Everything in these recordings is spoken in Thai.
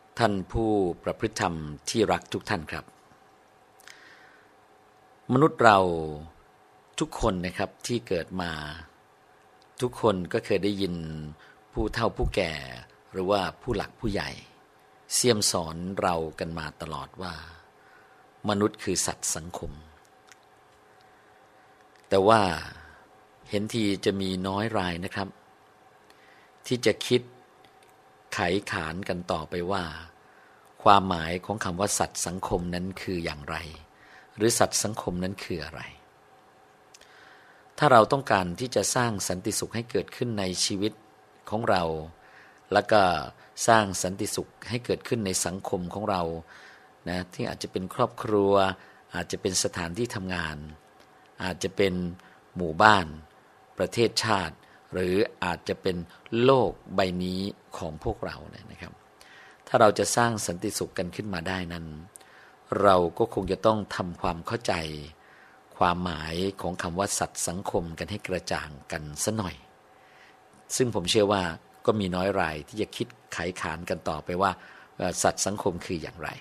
ท่านผู้ประพฤติธรรมที่รักทุกท่านครับมนุษย์เราทุกคนนะครับที่เกิดมาทุกคนก็เคยได้ยินผู้เฒ่าผู้แก่หรือว่าผู้หลักผู้ใหญ่เสี่ยมสอนเรากันมาตลอดว่ามนุษย์คือสัตว์สังคมแต่ว่าเห็นทีจะมีน้อยรายนะครับที่จะคิดไขขานกันต่อไปว่าความหมายของคำว่าสัตว์สังคมนั้นคืออย่างไรหรือสัตว์สังคมนั้นคืออะไรถ้าเราต้องการที่จะสร้างสันติสุขให้เกิดขึ้นในชีวิตของเราแล้วก็สร้างสันติสุขให้เกิดขึ้นในสังคมของเรานะที่อาจจะเป็นครอบครัวอาจจะเป็นสถานที่ทำงานอาจจะเป็นหมู่บ้านประเทศชาติหรืออาจจะเป็นโลกใบนี้ของพวกเรานะครับถ้าเราจะสร้างสันติสุขกันขึ้นมาได้นั้นเราก็คงจะต้องทำความเข้าใจความหมายของคำว่าสัตว์สังคมกันให้กระจ่างกันสักหน่อยซึ่งผมเชื่อว่าก็มีน้อยรายที่จะคิดไขขานกันต่อไปว่าสัตว์สังคมคืออย่างไร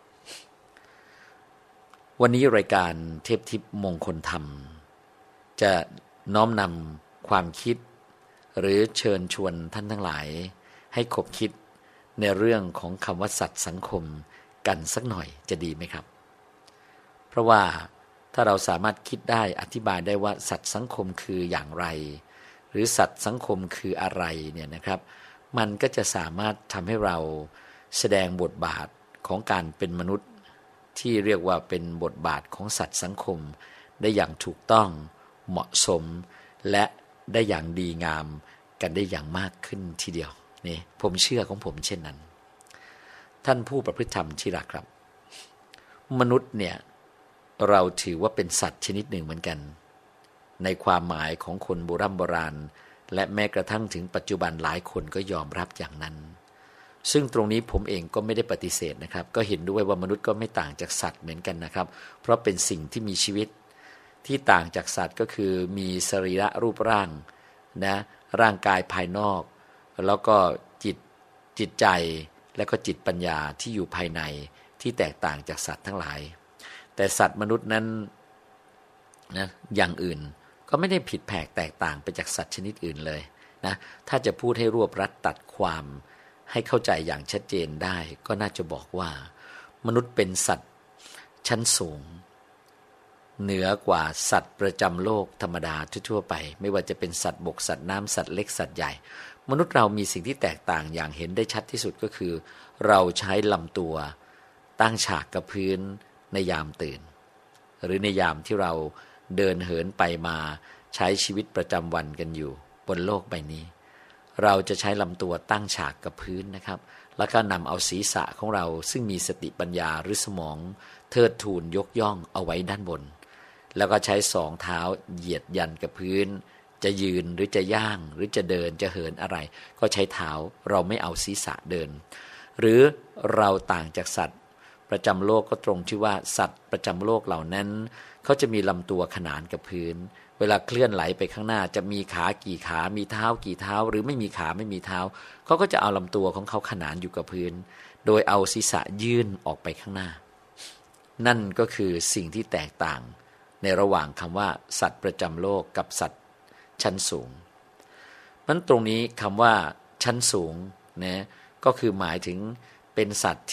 วันนี้รายการเทพทิพย์มงคลธรรมจะน้อมนำความคิดหรือเชิญชวนท่านทั้งหลายให้คบคิดในเรื่องของคำว่าสัตว์สังคมกันสักหน่อยจะดีไหมครับเพราะว่าถ้าเราสามารถคิดได้อธิบายได้ว่าสัตว์สังคมคืออย่างไรหรือสัตว์สังคมคืออะไรเนี่ยนะครับมันก็จะสามารถทำให้เราแสดงบทบาทของการเป็นมนุษย์ที่เรียกว่าเป็นบทบาทของสัตว์สังคมได้อย่างถูกต้องเหมาะสมและได้อย่างดีงามกันได้อย่างมากขึ้นทีเดียวนี่ผมเชื่อของผมเช่นนั้นท่านผู้ประพฤติธรรมที่รักครับมนุษย์เนี่ยเราถือว่าเป็นสัตว์ชนิดหนึ่งเหมือนกันในความหมายของคนโบราณและแม้กระทั่งถึงปัจจุบันหลายคนก็ยอมรับอย่างนั้นซึ่งตรงนี้ผมเองก็ไม่ได้ปฏิเสธนะครับก็เห็นด้วยว่ามนุษย์ก็ไม่ต่างจากสัตว์เหมือนกันนะครับเพราะเป็นสิ่งที่มีชีวิตที่ต่างจากสัตว์ก็คือมีสรีระรูปร่างนะร่างกายภายนอกแล้วก็จิตใจและก็จิตปัญญาที่อยู่ภายในที่แตกต่างจากสัตว์ทั้งหลายแต่สัตว์มนุษย์นั้นนะอย่างอื่นก็ไม่ได้ผิดแผกแตกต่างไปจากสัตว์ชนิดอื่นเลยนะถ้าจะพูดให้รวบรัดตัดความให้เข้าใจอย่างชัดเจนได้ก็น่าจะบอกว่ามนุษย์เป็นสัตว์ชั้นสูงเหนือกว่าสัตว์ประจำโลกธรรมดาทั่วๆไปไม่ว่าจะเป็นสัตว์บกสัตว์น้ำสัตว์เล็กสัตว์ใหญ่มนุษย์เรามีสิ่งที่แตกต่างอย่างเห็นได้ชัดที่สุดก็คือเราใช้ลำตัวตั้งฉากกับพื้นในยามตื่นหรือในยามที่เราเดินเหินไปมาใช้ชีวิตประจำวันกันอยู่บนโลกใบนี้เราจะใช้ลำตัวตั้งฉากกับพื้นนะครับแล้วก็นำเอาศีรษะของเราซึ่งมีสติปัญญาหรือสมองเทิดทูนยกย่องเอาไว้ด้านบนแล้วก็ใช้สองเท้าเหยียดยันกับพื้นจะยืนหรือจะย่างหรือจะเดินจะเหินอะไรก็ใช้เท้าเราไม่เอาศีรษะเดินหรือเราต่างจากสัตว์ประจำโลกก็ตรงที่ว่าสัตว์ประจำโลกเหล่านั้นเขาจะมีลำตัวขนานกับพื้นเวลาเคลื่อนไหลไปข้างหน้าจะมีขากี่ขามีเท้ากี่เท้าหรือไม่มีขาไม่มีเท้าเขาก็จะเอาลำตัวของเขาขนานอยู่กับพื้นโดยเอาศีรษะยื่นออกไปข้างหน้านั่นก็คือสิ่งที่แตกต่างในระหว่างคำว่าสัตว์ประจำโลกกับสัตว์ชั้นสูงนั้นตรงนี้คำว่าชั้นสูงนะก็คือหมายถึงเป็นสัตว์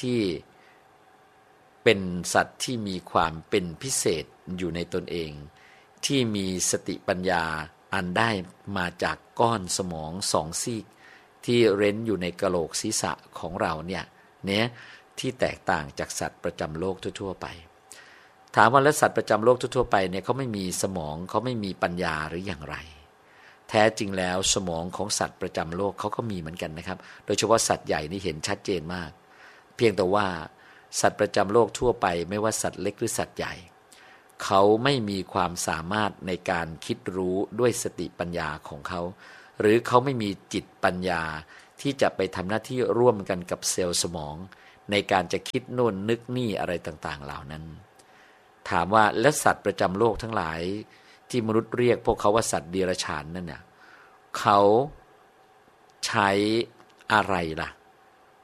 ที่มีความเป็นพิเศษอยู่ในตนเองที่มีสติปัญญาอันได้มาจากก้อนสมองสองซีกที่เร้นอยู่ในกะโหลกศีรษะของเราเนี่ยที่แตกต่างจากสัตว์ประจำโลกทั่วๆไปถามว่าแล้วสัตว์ประจำโลกทั่วๆไปเนี่ยเขาไม่มีสมองเขาไม่มีปัญญาหรืออย่างไรแท้จริงแล้วสมองของสัตว์ประจำโลกเขาก็มีเหมือนกันนะครับโดยเฉพาะสัตว์ใหญ่นี่เห็นชัดเจนมากเพียงแต่ว่าสัตว์ประจำโลกทั่วไปไม่ว่าสัตว์เล็กหรือสัตว์ใหญ่เขาไม่มีความสามารถในการคิดรู้ด้วยสติปัญญาของเขาหรือเขาไม่มีจิตปัญญาที่จะไปทำหน้าที่ร่วมกันกับเซลล์สมองในการจะคิดโน่นนึกนี่อะไรต่างๆเหล่านั้นถามว่าและสัตว์ประจำโลกทั้งหลายที่มนุษย์เรียกพวกเขาว่าสัตว์เดรัจฉานนั่นเนี่ยเขาใช้อะไรล่ะ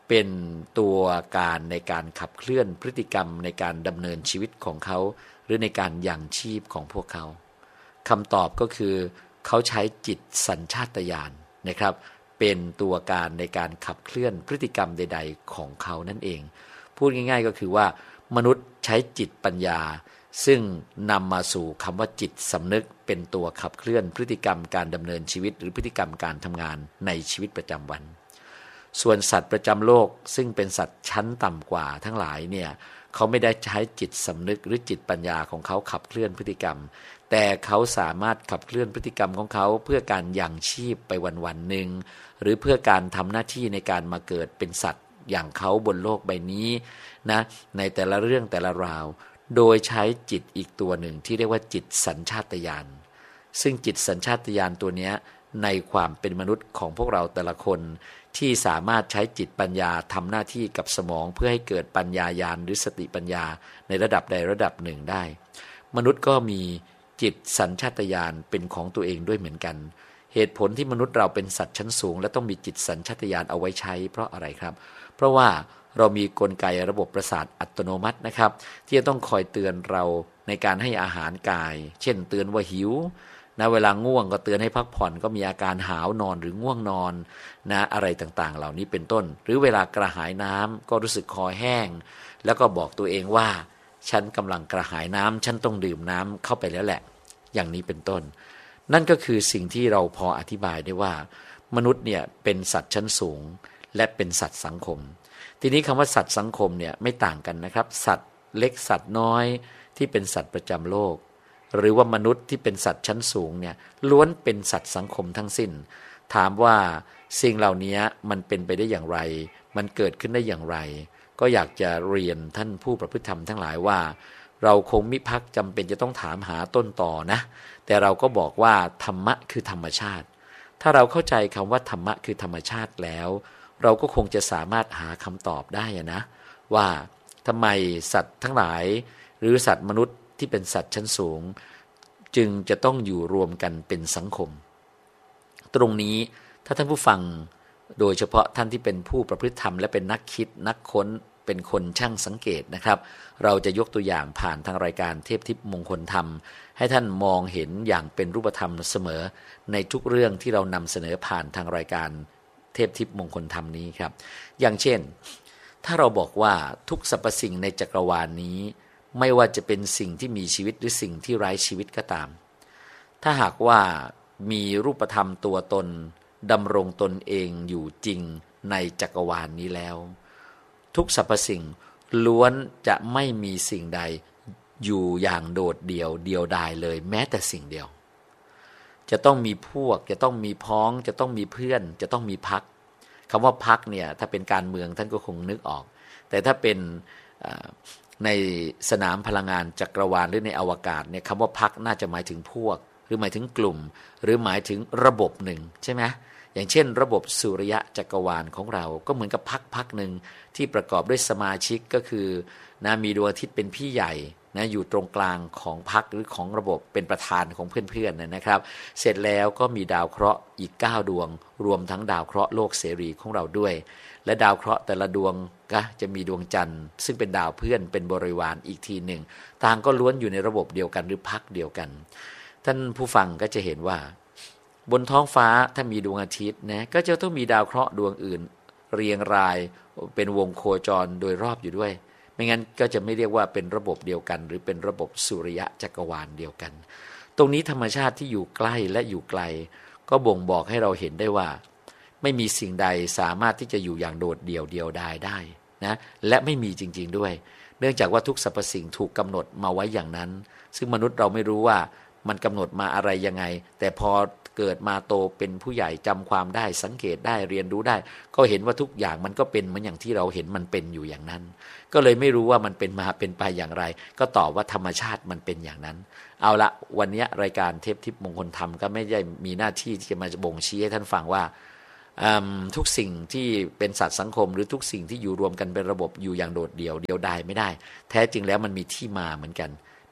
เป็นตัวการในการขับเคลื่อนพฤติกรรมในการดำเนินชีวิตของเขาหรือในการยังชีพของพวกเขาคำตอบก็คือเขาใช้จิตสัญชาตญาณนะครับเป็นตัวการในการขับเคลื่อนพฤติกรรมใดๆของเขานั่นเองพูดง่ายๆก็คือว่ามนุษย์ใช้จิตปัญญาซึ่งนำมาสู่คำว่าจิตสำนึกเป็นตัวขับเคลื่อนพฤติกรรมการดำเนินชีวิตหรือพฤติกรรมการทำงานในชีวิตประจำวันส่วนสัตว์ประจำโลกซึ่งเป็นสัตว์ชั้นต่ำกว่าทั้งหลายเนี่ยเขาไม่ได้ใช้จิตสำนึกหรือจิตปัญญาของเขาขับเคลื่อนพฤติกรรมแต่เขาสามารถขับเคลื่อนพฤติกรรมของเขาเพื่อการยังชีพไปวันๆหนึ่งหรือเพื่อการทำหน้าที่ในการมาเกิดเป็นสัตว์อย่างเขาบนโลกใบนี้นะในแต่ละเรื่องแต่ละราวโดยใช้จิตอีกตัวหนึ่งที่เรียกว่าจิตสัญชาตญาณซึ่งจิตสัญชาตญาณตัวนี้ในความเป็นมนุษย์ของพวกเราแต่ละคนที่สามารถใช้จิตปัญญาทำหน้าที่กับสมองเพื่อให้เกิดปัญญาญาณหรือสติปัญญาในระดับใดระดับหนึ่งได้มนุษย์ก็มีจิตสัญชาตญาณเป็นของตัวเองด้วยเหมือนกันเหตุผลที่มนุษย์เราเป็นสัตว์ชั้นสูงและต้องมีจิตสัญชาตญาณเอาไว้ใช้เพราะอะไรครับเพราะว่าเรามีกลไกระบบประสาทอัตโนมัตินะครับที่จะต้องคอยเตือนเราในการให้อาหารกายเช่นเตือนว่าหิวนะเวลาง่วงก็เตือนให้พักผ่อนก็มีอาการหาวนอนหรือง่วงนอนนะอะไรต่างๆเหล่านี้เป็นต้นหรือเวลากระหายน้ำก็รู้สึกคอแห้งแล้วก็บอกตัวเองว่าฉันกำลังกระหายน้ำฉันต้องดื่มน้ำเข้าไปแล้วแหละอย่างนี้เป็นต้นนั่นก็คือสิ่งที่เราพออธิบายได้ว่ามนุษย์เนี่ยเป็นสัตว์ชั้นสูงและเป็นสัตว์สังคมทีนี้คำว่าสัตว์สังคมเนี่ยไม่ต่างกันนะครับสัตว์เล็กสัตว์น้อยที่เป็นสัตว์ประจำโลกหรือว่ามนุษย์ที่เป็นสัตว์ชั้นสูงเนี่ยล้วนเป็นสัตว์สังคมทั้งสิ้นถามว่าสิ่งเหล่านี้มันเป็นไปได้อย่างไรมันเกิดขึ้นได้อย่างไรก็อยากจะเรียนท่านผู้ประพฤติธรรมทั้งหลายว่าเราคงมิพักจำเป็นจะต้องถามหาต้นต่อนะแต่เราก็บอกว่าธรรมะคือธรรมชาติถ้าเราเข้าใจคำว่าธรรมะคือธรรมชาติแล้วเราก็คงจะสามารถหาคำตอบได้นะว่าทำไมสัตว์ทั้งหลายหรือสัตว์มนุษย์ที่เป็นสัตว์ชั้นสูงจึงจะต้องอยู่รวมกันเป็นสังคมตรงนี้ถ้าท่านผู้ฟังโดยเฉพาะท่านที่เป็นผู้ประพฤติธรรมและเป็นนักคิดนักค้นเป็นคนช่างสังเกตนะครับเราจะยกตัวอย่างผ่านทางรายการเทพทิพย์มงคลธรรมให้ท่านมองเห็นอย่างเป็นรูปธรรมเสมอในทุกเรื่องที่เรานำเสนอผ่านทางรายการเทพทิพย์มงคลธรรมนี้ครับอย่างเช่นถ้าเราบอกว่าทุกสรรพสิ่งในจักรวาลนี้ไม่ว่าจะเป็นสิ่งที่มีชีวิตหรือสิ่งที่ไร้ชีวิตก็ตามถ้าหากว่ามีรูปธรรมตัวตนดำรงตนเองอยู่จริงในจักรวาลนี้แล้วทุกสรรพสิ่งล้วนจะไม่มีสิ่งใดอยู่อย่างโดดเดี่ยวเดียวดายเลยแม้แต่สิ่งเดียวจะต้องมีพวกจะต้องมีพ้องจะต้องมีเพื่อนจะต้องมีพรรคคำว่าพรรคเนี่ยถ้าเป็นการเมืองท่านก็คงนึกออกแต่ถ้าเป็นในสนามพลังงานจักรวาลหรือในอวกาศเนี่ยคำว่าพรรคน่าจะหมายถึงพวกหรือหมายถึงกลุ่มหรือหมายถึงระบบหนึ่งใช่ไหมอย่างเช่นระบบสุริยะจักรวาลของเราก็เหมือนกับพรรคหนึ่งที่ประกอบด้วยสมาชิกก็คือนะมีดวงอาทิตย์เป็นพี่ใหญ่นะอยู่ตรงกลางของพรรคหรือของระบบเป็นประธานของเพื่อนๆนะครับเสร็จแล้วก็มีดาวเคราะห์อีก9ดวงรวมทั้งดาวเคราะห์โลกเสรีของเราด้วยและดาวเคราะห์แต่ละดวงก็จะมีดวงจันทร์ซึ่งเป็นดาวเพื่อนเป็นบริวารอีกทีหนึ่งต่างก็ล้วนอยู่ในระบบเดียวกันหรือพรรคเดียวกันท่านผู้ฟังก็จะเห็นว่าบนท้องฟ้าถ้ามีดวงอาทิตย์นะก็จะต้องมีดาวเคราะห์ดวงอื่นเรียงรายเป็นวงโคจรโดยรอบอยู่ด้วยไม่งั้นก็จะไม่เรียกว่าเป็นระบบเดียวกันหรือเป็นระบบสุริยะจักรวาลเดียวกันตรงนี้ธรรมชาติที่อยู่ใกล้และอยู่ไกลก็บ่งบอกให้เราเห็นได้ว่าไม่มีสิ่งใดสามารถที่จะอยู่อย่างโดดเดี่ยวเดียวดายได้นะและไม่มีจริงๆด้วยเนื่องจากว่าทุกสรรพสิ่งถูกกำหนดมาไว้อย่างนั้นซึ่งมนุษย์เราไม่รู้ว่ามันกำหนดมาอะไรยังไงแต่พอเกิดมาโตเป็นผู้ใหญ่จำความได้สังเกตได้เรียนรู้ได้ก็เห็นว่าทุกอย่างมันก็เป็นเหมือนอย่างที่เราเห็นมันเป็นอยู่อย่างนั้นก็เลยไม่รู้ว่ามันเป็นมาเป็นไปอย่างไรก็ตอบว่าธรรมชาติมันเป็นอย่างนั้นเอาละวันนี้รายการเทพทิพย์มงคลธรรมก็ไม่ได้มีหน้าที่ที่จะมาบ่งชี้ให้ท่านฟังว่าทุกสิ่งที่เป็นสัตว์สังคมหรือทุกสิ่งที่อยู่รวมกันเป็นระบบอยู่อย่างโดดเดี่ยวเดียวดายไม่ได้แท้จริงแล้วมันมีที่มาเหมือนกัน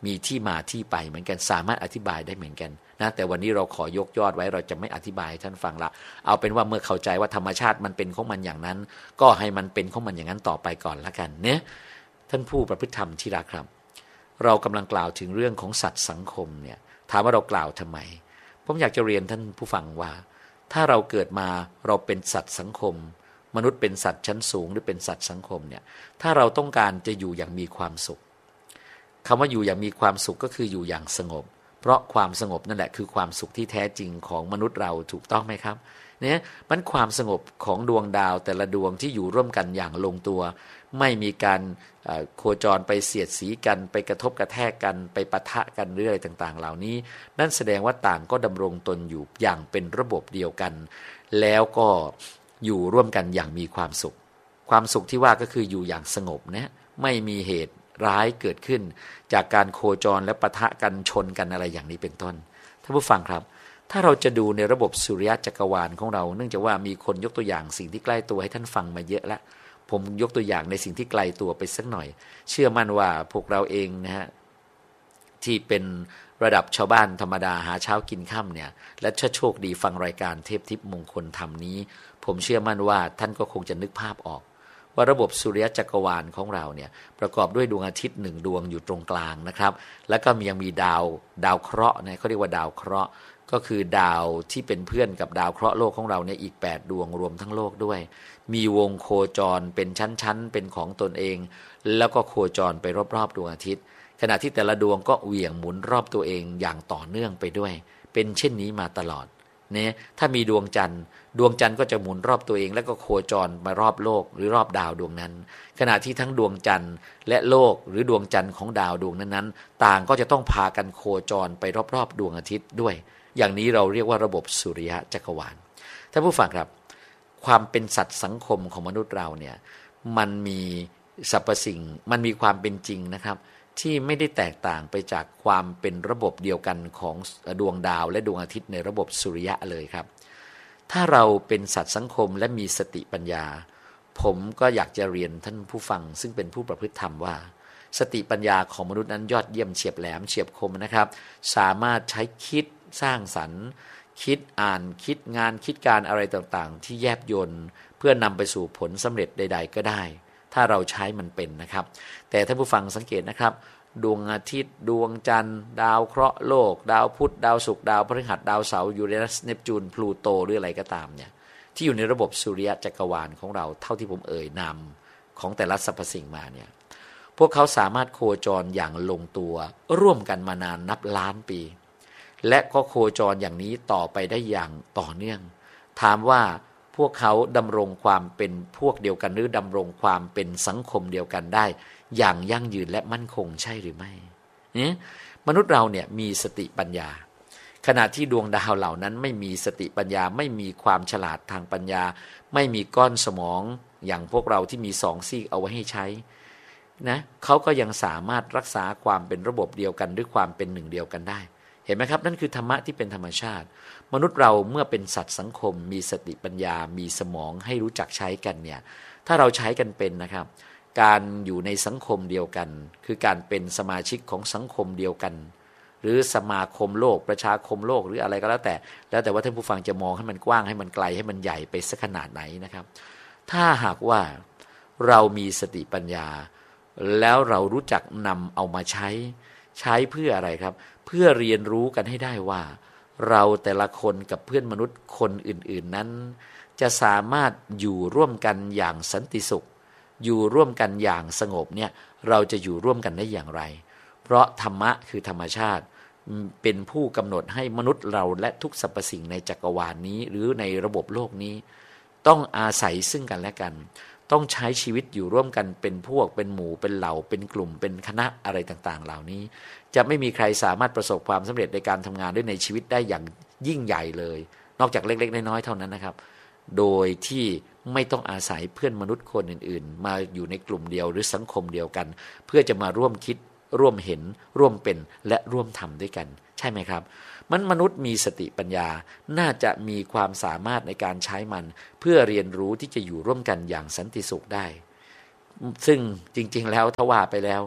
มีที่มาที่ไปเหมือนกันสามารถอธิบายได้เหมือนกันนะแต่วันนี้เราขอยกยอดไว้เราจะไม่อธิบายให้ท่านฟังละเอาเป็นว่าเมื่อเข้าใจว่าธรรมชาติมันเป็นของมันอย่างนั้นก็ให้มันเป็นของมันอย่างนั้นต่อไปก่อนละกันเนี่ยท่านผู้ประพฤติธรรมที่รักครับเรากำลังกล่าวถึงเรื่องของสัตว์สังคมเนี่ยถามว่าเรากล่าวทำไมผมอยากจะเรียนท่านผู้ฟังว่าถ้าเราเกิดมาเราเป็นสัตว์สังคมมนุษย์เป็นสัตว์ชั้นสูงหรือเป็นสัตว์สังคมเนี่ยถ้าเราต้องการจะอยู่อย่างมีความสุขคำว่าอยู่อย่างมีความสุขก็คืออยู่อย่างสงบเพราะความสงบนั่นแหละคือความสุขที่แท้จริงของมนุษย์เราถูกต้องไหมครับเนี่ยมันความสงบของดวงดาวแต่ละดวงที่อยู่ร่วมกันอย่างลงตัวไม่มีการโคจรไปเสียดสีกันไปกระทบกระแทกกันไปปะทะกันหรืออะไรต่างๆเหล่านี้นั่นแสดงว่าต่างก็ดำรงตนอยู่อย่างเป็นระบบเดียวกันแล้วก็อยู่ร่วมกันอย่างมีความสุขความสุขที่ว่าก็คืออยู่อย่างสงบนะไม่มีเหตุร้ายเกิดขึ้นจากการโคจรและปะทะกันชนกันอะไรอย่างนี้เป็นต้นท่านผู้ฟังครับถ้าเราจะดูในระบบสุริยะจักรวาลของเราเนื่องจากว่ามีคนยกตัวอย่างสิ่งที่ใกล้ตัวให้ท่านฟังมาเยอะแล้วผมยกตัวอย่างในสิ่งที่ไกลตัวไปสักหน่อยเชื่อมั่นว่าพวกเราเองนะฮะที่เป็นระดับชาวบ้านธรรมดาหาเช้ากินค่ำเนี่ยและถ้าโชคดีฟังรายการเทพทิพย์มงคลธรรมนี้ผมเชื่อมั่นว่าท่านก็คงจะนึกภาพออกว่าระบบสุริยะจักรวาลของเราเนี่ยประกอบด้วยดวงอาทิตย์หนึ่งดวงอยู่ตรงกลางนะครับแล้วก็ยังมีดาวเคราะห์นะเขาเรียกว่าดาวเคราะห์ก็คือดาวที่เป็นเพื่อนกับดาวเคราะห์โลกของเราเนี่ยอีก8ดวงรวมทั้งโลกด้วยมีวงโคจรเป็นชั้นๆเป็นของตนเองแล้วก็โคจรไปรอบๆดวงอาทิตย์ขณะที่แต่ละดวงก็เหวี่ยงหมุนรอบตัวเองอย่างต่อเนื่องไปด้วยเป็นเช่นนี้มาตลอดเนี่ยถ้ามีดวงจันทร์ก็จะหมุนรอบตัวเองแล้วก็โคจรมารอบโลกหรือรอบดาวดวงนั้นขณะที่ทั้งดวงจันทร์และโลกหรือดวงจันทร์ของดาวดวงนั้นๆต่างก็จะต้องพากันโคจรไปรอบๆดวงอาทิตย์ด้วยอย่างนี้เราเรียกว่าระบบสุริยะจักรวาลท่านผู้ฟังครับความเป็นสัตว์สังคมของมนุษย์เราเนี่ยมันมีสรรพสิ่งมันมีความเป็นจริงนะครับที่ไม่ได้แตกต่างไปจากความเป็นระบบเดียวกันของดวงดาวและดวงอาทิตย์ในระบบสุริยะเลยครับถ้าเราเป็นสัตว์สังคมและมีสติปัญญาผมก็อยากจะเรียนท่านผู้ฟังซึ่งเป็นผู้ประพฤติธรรมว่าสติปัญญาของมนุษย์นั้นยอดเยี่ยมเฉียบแหลมเฉียบคมนะครับสามารถใช้คิดสร้างสรรค์คิดอ่านคิดงานคิดการอะไรต่างๆที่แยบยลเพื่อนำไปสู่ผลสำเร็จใดๆก็ได้ถ้าเราใช้มันเป็นนะครับแต่ท่านผู้ฟังสังเกตนะครับดวงอาทิตย์ดวงจันทร์ดาวเคราะห์โลกดาวพุธดาวศุกร์ดาวพฤหัสดาวเสาร์ยูเรนัสเนปจูนพลูโตหรืออะไรก็ตามเนี่ยที่อยู่ในระบบสุริยะจักรวาลของเราเท่าที่ผมเอ่ยนามของแต่ละสรรพสิ่งมาเนี่ยพวกเขาสามารถโคจรอย่างลงตัวร่วมกันมานานนับล้านปีและก็โคจรอย่างนี้ต่อไปได้อย่างต่อเนื่องถามว่าพวกเขาดำรงความเป็นพวกเดียวกันหรือดำรงความเป็นสังคมเดียวกันได้อย่างยั่งยืนและมั่นคงใช่หรือไม่มนุษย์เราเนี่ยมีสติปัญญาขณะที่ดวงดาวเหล่านั้นไม่มีสติปัญญาไม่มีความฉลาดทางปัญญาไม่มีก้อนสมองอย่างพวกเราที่มี2ซีกเอาไว้ให้ใช้นะเขาก็ยังสามารถรักษาความเป็นระบบเดียวกันด้วยความเป็นหนึ่งเดียวกันได้เห็นไหมครับนั่นคือธรรมะที่เป็นธรรมชาติมนุษย์เราเมื่อเป็นสัตว์สังคมมีสติปัญญามีสมองให้รู้จักใช้กันเนี่ยถ้าเราใช้กันเป็นนะครับการอยู่ในสังคมเดียวกันคือการเป็นสมาชิกของสังคมเดียวกันหรือสมาคมโลกประชาคมโลกหรืออะไรก็แล้วแต่ว่าท่านผู้ฟังจะมองให้มันกว้างให้มันไกลให้มันใหญ่ไปสักขนาดไหนนะครับถ้าหากว่าเรามีสติปัญญาแล้วเรารู้จักนำเอามาใช้เพื่ออะไรครับเพื่อเรียนรู้กันให้ได้ว่าเราแต่ละคนกับเพื่อนมนุษย์คนอื่นๆนั้นจะสามารถอยู่ร่วมกันอย่างสันติสุขอยู่ร่วมกันอย่างสงบเนี่ยเราจะอยู่ร่วมกันได้อย่างไรเพราะธรรมะคือธรรมชาติเป็นผู้กำหนดให้มนุษย์เราและทุกสรรพสิ่งในจักรวาลนี้หรือในระบบโลกนี้ต้องอาศัยซึ่งกันและกันต้องใช้ชีวิตอยู่ร่วมกันเป็นพวกเป็นหมู่เป็นเหล่าเป็นกลุ่มเป็นคณะอะไรต่างๆเหล่านี้จะไม่มีใครสามารถประสบความสำเร็จในการทำงานด้วยในชีวิตได้อย่างยิ่งใหญ่เลยนอกจากเล็กๆน้อยๆเท่านั้นนะครับโดยที่ไม่ต้องอาศัยเพื่อนมนุษย์คนอื่นๆมาอยู่ในกลุ่มเดียวหรือสังคมเดียวกันเพื่อจะมาร่วมคิดร่วมเห็นร่วมเป็นและร่วมทำด้วยกันใช่ไหมครับมนุษย์มีสติปัญญาน่าจะมีความสามารถในการใช้มันเพื่อเรียนรู้ที่จะอยู่ร่วมกันอย่างสันติสุขได้ซึ่งจริงๆแล้วถ้าว่าไปแล้ว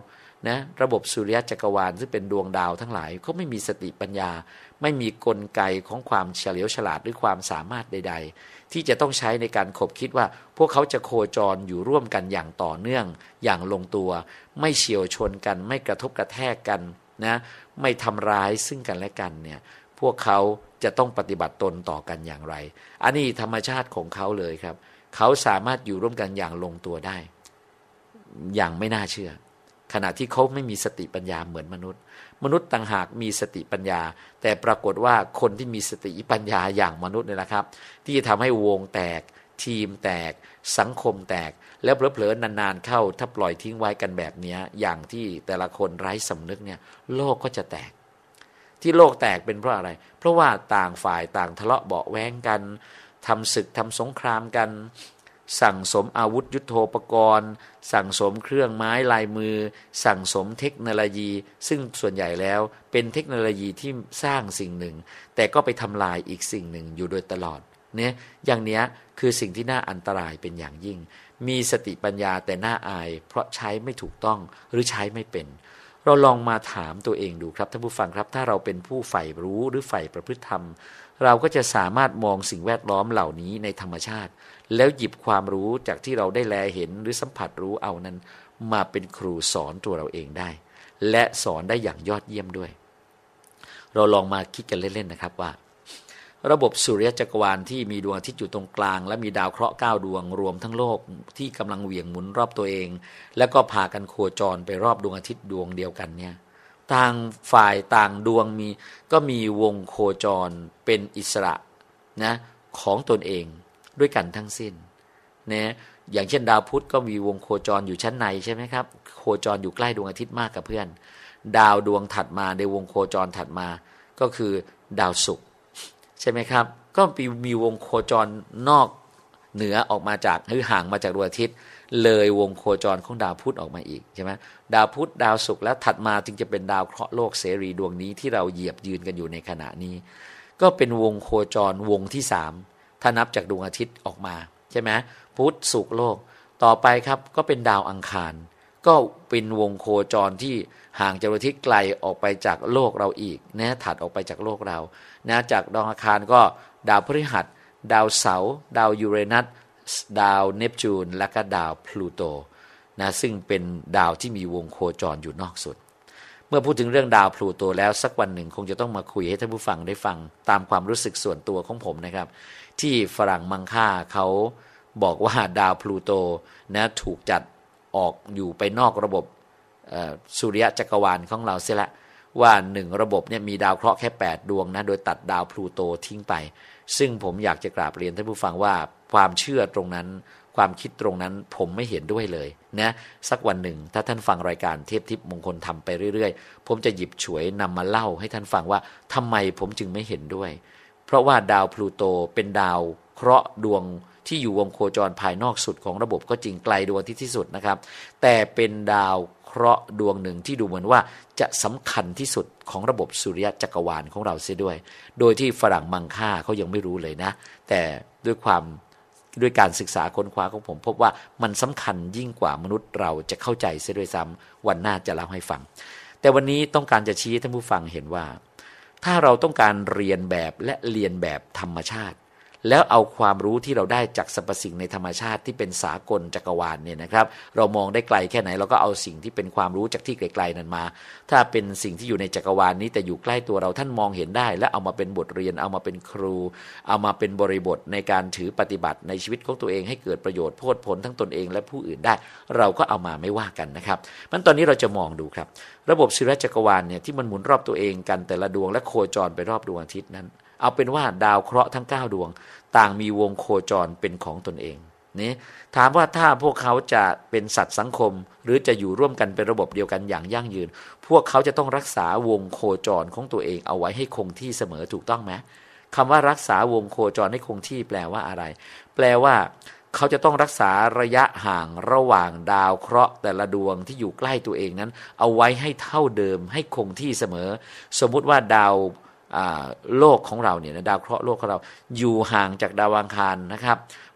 นะระบบสุริยะจักรวาลซึ่งเป็นดวงดาวทั้งหลายเขาไม่มีสติปัญญาไม่มีกลไกของความเฉลียวฉลาดหรือความสามารถใดๆที่จะต้องใช้ในการขบคิดว่าพวกเขาจะโคจรอยู่ร่วมกันอย่างต่อเนื่องอย่างลงตัวไม่เฉี่ยวชนกันไม่กระทบกระแทกกันนะไม่ทำร้ายซึ่งกันและกันเนี่ยพวกเขาจะต้องปฏิบัติตนต่อกันอย่างไรอันนี้ธรรมชาติของเขาเลยครับเขาสามารถอยู่ร่วมกันอย่างลงตัวได้อย่างไม่น่าเชื่อขณะที่เขาไม่มีสติปัญญาเหมือนมนุษย์ต่างหากมีสติปัญญาแต่ปรากฏว่าคนที่มีสติปัญญาอย่างมนุษย์เนี่ยนะครับที่จะทำให้วงแตกทีมแตกสังคมแตกแล้วเผลอๆนานๆเข้าถ้าปล่อยทิ้งไว้กันแบบนี้อย่างที่แต่ละคนไร้สำนึกเนี่ยโลกก็จะแตกที่โลกแตกเป็นเพราะอะไรเพราะว่าต่างฝ่ายต่างทะเลาะเบาะแว้งกันทำศึกทำสงครามกันสั่งสมอาวุธยุทโธปกรณ์สั่งสมเครื่องไม้ลายมือสั่งสมเทคโนโลยีซึ่งส่วนใหญ่แล้วเป็นเทคโนโลยีที่สร้างสิ่งหนึ่งแต่ก็ไปทำลายอีกสิ่งหนึ่งอยู่โดยตลอดเนี่ยอย่างเนี้ยคือสิ่งที่น่าอันตรายเป็นอย่างยิ่งมีสติปัญญาแต่น่าอายเพราะใช้ไม่ถูกต้องหรือใช้ไม่เป็นเราลองมาถามตัวเองดูครับท่านผู้ฟังครับถ้าเราเป็นผู้ใฝ่รู้หรือใฝ่ประพฤติธรรมเราก็จะสามารถมองสิ่งแวดล้อมเหล่านี้ในธรรมชาติแล้วหยิบความรู้จากที่เราได้แลเห็นหรือสัมผัสรู้เอานั้นมาเป็นครูสอนตัวเราเองได้และสอนได้อย่างยอดเยี่ยมด้วยเราลองมาคิดกันเล่นๆนะครับว่าระบบสุริยะจักรวาลที่มีดวงอาทิตย์อยู่ตรงกลางและมีดาวเคราะห์9ดวงรวมทั้งโลกที่กำลังเหวี่ยงหมุนรอบตัวเองแล้วก็พากันโคจรไปรอบดวงอาทิตย์ดวงเดียวกันเนี่ยต่างฝ่ายต่างดวงก็มีวงโคจรเป็นอิสระนะของตนเองด้วยกันทั้งสิ้นนะอย่างเช่นดาวพุธก็มีวงโคจรอยู่ชั้นในใช่ไหมครับโคจรอยู่ใกล้ดวงอาทิตย์มากกับเพื่อนดาวดวงถัดมาในวงโคจรถัดมาก็คือดาวศุกร์ใช่ไหมครับก็มีวงโคจรนอกเหนือออกมาจากหรือห่างมาจากดวงอาทิตย์เลยวงโคจรของดาวพุธออกมาอีกใช่ไหมดาวพุธดาวศุกร์แล้วถัดมาจึงจะเป็นดาวเคราะห์โลกเสรีดวงนี้ที่เราเหยียบยืนกันอยู่ในขณะนี้ก็เป็นวงโคจรวงที่3ถ้านับจากดวงอาทิตย์ออกมาใช่ไหมพุธศุกร์โลกต่อไปครับก็เป็นดาวอังคารก็เป็นวงโคจรที่ห่างจากดวงอาทิตย์ไกลออกไปจากโลกเราอีกนะถัดออกไปจากโลกเรานะจากดาวอังคารก็ดาวพฤหัสดาวเสาร์ดาวยูเรนัสดาวเนปจูนและก็ดาวพลูโตนะซึ่งเป็นดาวที่มีวงโคจรอยู่นอกสุดเมื่อพูดถึงเรื่องดาวพลูโตแล้วสักวันหนึ่งคงจะต้องมาคุยให้ท่านผู้ฟังได้ฟังตามความรู้สึกส่วนตัวของผมนะครับที่ฝรั่งมังค่าเขาบอกว่าดาวพลูโตนะถูกจัดออกอยู่ไปนอกระบบสุริยะจักรวาลของเราเสียละว่า1ระบบเนี่ยมีดาวเคราะห์แค่8ดวงนะโดยตัดดาวพลูโตทิ้งไปซึ่งผมอยากจะกราบเรียนท่านผู้ฟังว่าความเชื่อตรงนั้นความคิดตรงนั้นผมไม่เห็นด้วยเลยนะสักวันหนึ่งถ้าท่านฟังรายการเทพทิพย์มงคลธรรมไปเรื่อยๆผมจะหยิบฉวยนำมาเล่าให้ท่านฟังว่าทำไมผมจึงไม่เห็นด้วยเพราะว่าดาวพลูโตเป็นดาวเคราะห์ดวงที่อยู่วงโคจรภายนอกสุดของระบบก็จริงไกลดวงอาทิตย์ที่สุดนะครับแต่เป็นดาวเคราะห์ดวงหนึ่งที่ดูเหมือนว่าจะสำคัญที่สุดของระบบสุริยะจักรวาลของเราเสียด้วยโดยที่ฝรั่งมังค่าเขายังไม่รู้เลยนะแต่ด้วยการศึกษาค้นคว้าของผมพบว่ามันสำคัญยิ่งกว่ามนุษย์เราจะเข้าใจเสียด้วยซ้ำวันหน้าจะเล่าให้ฟังแต่วันนี้ต้องการจะชี้ให้ท่านผู้ฟังเห็นว่าถ้าเราต้องการเรียนแบบและเรียนแบบธรรมชาติแล้วเอาความรู้ที่เราได้จากสรรพสิ่งในธรรมชาติที่เป็นสากลจักรวาลเนี่ยนะครับเรามองได้ไกลแค่ไหนเราก็เอาสิ่งที่เป็นความรู้จากที่ไกลๆนั้นมาถ้าเป็นสิ่งที่อยู่ในจักรวาลนี้แต่อยู่ใกล้ตัวเราท่านมองเห็นได้และเอามาเป็นบทเรียนเอามาเป็นครูเอามาเป็นบริบทในการถือปฏิบัติในชีวิตของตัวเองให้เกิดประโยชน์โพดผลทั้งตนเองและผู้อื่นได้เราก็เอามาไม่ว่ากันนะครับมันตอนนี้เราจะมองดูครับระบบสุริยะจักรวาลเนี่ยที่มันหมุนรอบตัวเองกันแต่ละดวงและโคจรไปรอบดวงอาทิตย์นั้นเอาเป็นว่าดาวเคราะห์ทั้ง9ดวงต่างมีวงโคจรเป็นของตนเองนี่ถามว่าถ้าพวกเขาจะเป็นสัตว์สังคมหรือจะอยู่ร่วมกันเป็นระบบเดียวกันอย่างยั่งยืนพวกเขาจะต้องรักษาวงโคจรของตัวเองเอาไว้ให้คงที่เสมอถูกต้องไหมคำว่ารักษาวงโคจรให้คงที่แปลว่าอะไรแปลว่าเขาจะต้องรักษาระยะห่างระหว่างดาวเคราะห์แต่ละดวงที่อยู่ใกล้ตัวเองนั้นเอาไว้ให้เท่าเดิมให้คงที่เสมอสมมุติว่าดาวโลกของเราเนี่ยนะดาวเคราะห์โลกของเราอยู่ห่างจากดาวอังคารนะครับ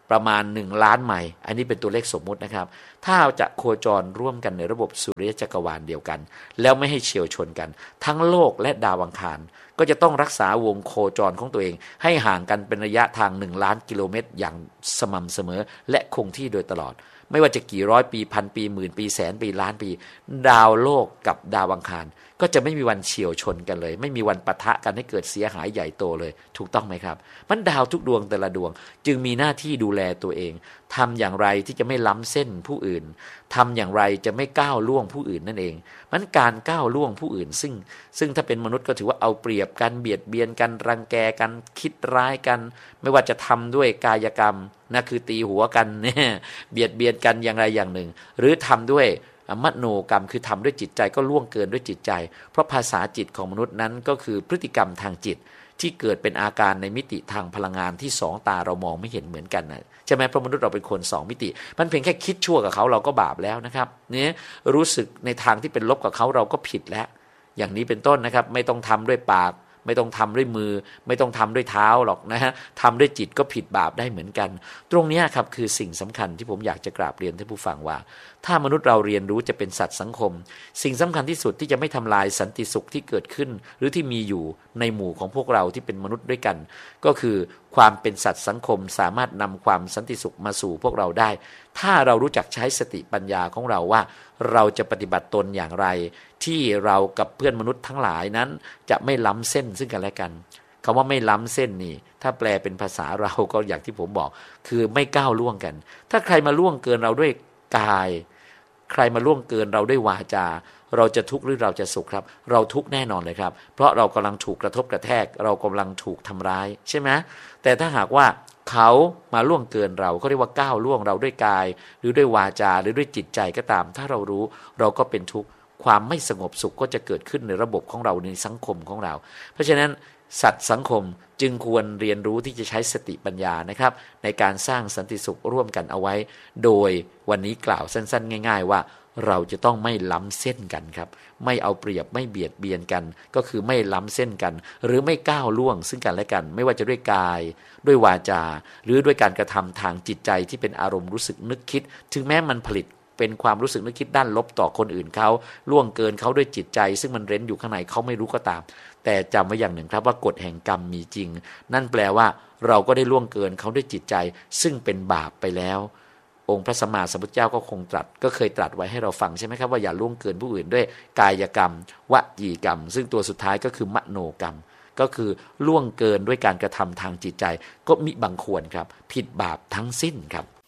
ประมาณ1 ล้านไมล์อันนี้เป็นตัวเลขสมมุตินะครับถ้าจะโคจรร่วมกันในระบบสุริยจักรวาลเดียวกันแล้วไม่ให้เฉียวชนกันทั้งโลกและดาวอังคารก็จะต้องรักษาวงโคจรของตัวเองให้ห่างกันเป็นระยะทาง1 ล้านกิโลเมตรอย่างสม่ำเสมอและคงที่โดยตลอดไม่ว่าจะกี่ร้อยปีพันปีหมื่นปีแสนปีล้านปีดาวโลกกับดาวอังคารก็จะไม่มีวันเฉียวชนกันเลยไม่มีวันปะทะกันให้เกิดเสียหายใหญ่โตเลยถูกต้องไหมครับมันดาวทุกดวงแต่ละดวงจึงมีหน้าที่ดูแลตัวเองทำอย่างไรที่จะไม่ล้ำเส้นผู้อื่นทำอย่างไรจะไม่ก้าวล่วงผู้อื่นนั่นเองมันการก้าวล่วงผู้อื่นซึ่งถ้าเป็นมนุษย์ก็ถือว่าเอาเปรียบกันเบียดเบียนกันรังแกกันคิดร้ายกันไม่ว่าจะทำด้วยกายกรรมนะคือตีหัวกันเนี่ยเบียดเบียนกันอย่างไรอย่างหนึ่งหรือทำด้วยมโนกรรมคือทำด้วยจิตใจก็ล่วงเกินด้วยจิตใจเพราะภาษาจิตของมนุษย์นั้นก็คือพฤติกรรมทางจิตที่เกิดเป็นอาการในมิติทางพลังงานที่2 ตาเรามองไม่เห็นเหมือนกันนะใช่ไหมเพราะมนุษย์เราเป็นคน2 มิติมันเพียงแค่คิดชั่วกับเขาเราก็บาปแล้วนะครับเนี่ยรู้สึกในทางที่เป็นลบกับเขาเราก็ผิดแล้วอย่างนี้เป็นต้นนะครับไม่ต้องทำด้วยปากไม่ต้องทำด้วยมือไม่ต้องทำด้วยเท้าหรอกนะฮะทำด้วยจิตก็ผิดบาปได้เหมือนกันตรงนี้ครับคือสิ่งสำคัญที่ผมอยากจะกราบเรียนท่านผู้ฟังว่าถ้ามนุษย์เราเรียนรู้จะเป็นสัตว์สังคมสิ่งสำคัญที่สุดที่จะไม่ทำลายสันติสุขที่เกิดขึ้นหรือที่มีอยู่ในหมู่ของพวกเราที่เป็นมนุษย์ด้วยกันก็คือความเป็นสัตว์สังคมสามารถนำความสันติสุขมาสู่พวกเราได้ถ้าเรารู้จักใช้สติปัญญาของเราว่าเราจะปฏิบัติตนอย่างไรที่เรากับเพื่อนมนุษย์ทั้งหลายนั้นจะไม่ล้ำเส้นซึ่งกันและกันคำว่าไม่ล้ำเส้นนี่ถ้าแปลเป็นภาษาเราก็อย่างที่ผมบอกคือไม่ก้าวล่วงกันถ้าใครมาล่วงเกินเราด้วยกายใครมาล่วงเกินเราด้วยวาจาเราจะทุกข์หรือเราจะสุขครับเราทุกข์แน่นอนเลยครับเพราะเรากำลังถูกกระทบกระแทกเรากำลังถูกทำร้ายใช่ไหมแต่ถ้าหากว่าเขามาล่วงเกินเราเขาเรียกว่าก้าวล่วงเราด้วยกายหรือด้วยวาจาหรือด้วยจิตใจก็ตามถ้าเรารู้เราก็เป็นทุกข์ความไม่สงบสุขก็จะเกิดขึ้นในระบบของเราในสังคมของเราเพราะฉะนั้นสัตว์สังคมจึงควรเรียนรู้ที่จะใช้สติปัญญานะครับในการสร้างสันติสุขร่วมกันเอาไว้โดยวันนี้กล่าวสั้นๆง่ายๆว่าเราจะต้องไม่ล้ำเส้นกันครับไม่เอาเปรียบไม่เบียดเบียนกันก็คือไม่ล้ำเส้นกันหรือไม่ก้าวล่วงซึ่งกันและกันไม่ว่าจะด้วยกายด้วยวาจาหรือด้วยการกระทำทางจิตใจที่เป็นอารมณ์รู้สึกนึกคิดถึงแม้มันผลิตเป็นความรู้สึกนึกคิดด้านลบต่อคนอื่นเขาล่วงเกินเขาด้วยจิตใจซึ่งมันเร้นอยู่ข้างในเขาไม่รู้ก็ตามแต่จำไว้อย่างหนึ่งครับว่ากฎแห่งกรรมมีจริงนั่นแปลว่าเราก็ได้ล่วงเกินเขาด้วยจิตใจซึ่งเป็นบาปไปแล้วองค์พระสัมมาสัมพุทธเจ้าก็คงตรัสก็เคยตรัสไว้ให้เราฟังใช่ไหมครับว่าอย่าล่วงเกินผู้อื่นด้วยกายกรรมวจีกรรมซึ่งตัวสุดท้ายก็คือมโนกรรมก็คือล่วงเกินด้วยการกระทำทางจิตใจก็มิบังควรครับผิดบาปทั้งสิ้นครับ